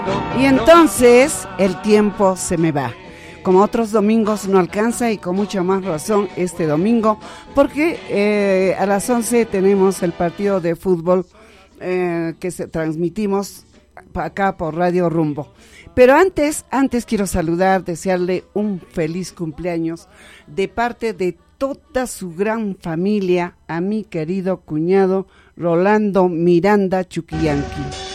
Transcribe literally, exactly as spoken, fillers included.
Y entonces el tiempo se me va. Como otros domingos no alcanza y con mucha más razón este domingo, porque eh, a las once tenemos el partido de fútbol eh, que se transmitimos acá por Radio Rumbo. Pero antes, antes quiero saludar, desearle un feliz cumpleaños de parte de toda su gran familia a mi querido cuñado Rolando Miranda Chuquillanqui.